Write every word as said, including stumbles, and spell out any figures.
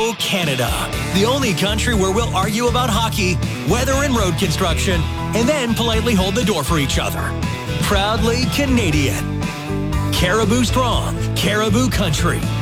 Caribou, Canada. The only country where we'll argue about hockey, weather and road construction, and then politely hold the door for each other. Proudly Canadian. Caribou Strong, Caribou Country.